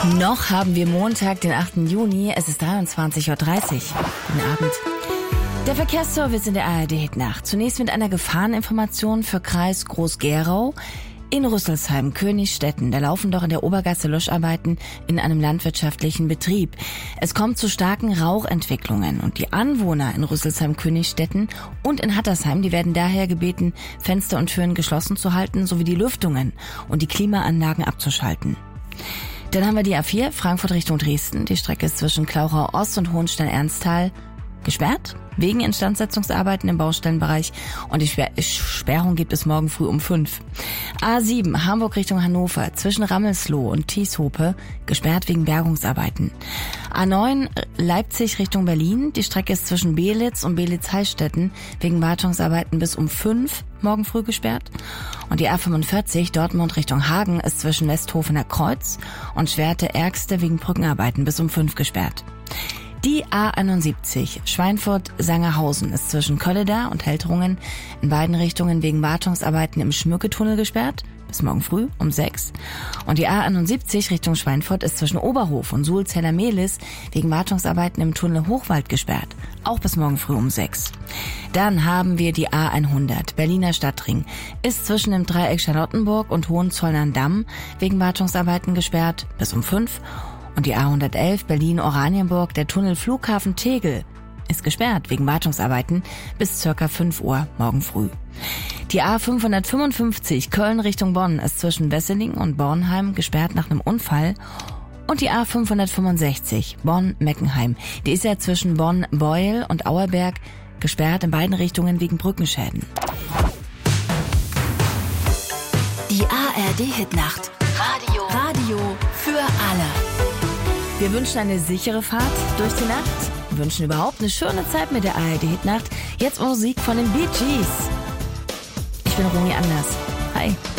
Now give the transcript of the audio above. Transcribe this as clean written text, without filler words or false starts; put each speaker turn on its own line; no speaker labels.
Noch haben wir Montag, den 8. Juni. Es ist 23:30 Uhr. Guten Abend. Der Verkehrsservice in der ARD-Hitnacht. Zunächst mit einer Gefahreninformation für Kreis Groß-Gerau. In Rüsselsheim, Königstetten, da laufen doch in der Obergasse Löscharbeiten in einem landwirtschaftlichen Betrieb. Es kommt zu starken Rauchentwicklungen und die Anwohner in Rüsselsheim, Königstetten und in Hattersheim, die werden daher gebeten, Fenster und Türen geschlossen zu halten, sowie die Lüftungen und die Klimaanlagen abzuschalten. Dann haben wir die A4, Frankfurt Richtung Dresden. Die Strecke ist zwischen Klauchau Ost und Hohenstein-Ernsthal gesperrt, wegen Instandsetzungsarbeiten im Baustellenbereich, und die Sperrung gibt es morgen früh um 5. A7, Hamburg Richtung Hannover, zwischen Rammelsloh und Thieshope, gesperrt wegen Bergungsarbeiten. A9, Leipzig Richtung Berlin, die Strecke ist zwischen Belitz und Belitz-Heilstätten wegen Wartungsarbeiten bis um 5 morgen früh gesperrt. Und die A45, Dortmund Richtung Hagen, ist zwischen Westhofener Kreuz und Schwerte-Ergste wegen Brückenarbeiten bis um 5 gesperrt. Die A71, Schweinfurt-Sangerhausen, ist zwischen Kölleda und Heltrungen in beiden Richtungen wegen Wartungsarbeiten im Schmücketunnel gesperrt, bis morgen früh um 6. Und die A71 Richtung Schweinfurt ist zwischen Oberhof und Sulzeller-Mehlis wegen Wartungsarbeiten im Tunnel Hochwald gesperrt, auch bis morgen früh um 6. Dann haben wir die A100, Berliner Stadtring, ist zwischen dem Dreieck Charlottenburg und Hohenzollern-Damm wegen Wartungsarbeiten gesperrt, bis um 5. Und die A111 Berlin-Oranienburg, der Tunnel Flughafen Tegel, ist gesperrt wegen Wartungsarbeiten bis ca. 5 Uhr morgen früh. Die A555 Köln Richtung Bonn ist zwischen Wesseling und Bornheim gesperrt nach einem Unfall. Und die A565 Bonn-Meckenheim, die ist ja zwischen Bonn-Beuel und Auerberg gesperrt in beiden Richtungen wegen Brückenschäden.
Die ARD-Hitnacht. Radio für alle.
Wir wünschen eine sichere Fahrt durch die Nacht. Wir wünschen überhaupt eine schöne Zeit mit der ARD-Hitnacht. Jetzt Musik von den Bee Gees. Ich bin Romy Anders. Hi.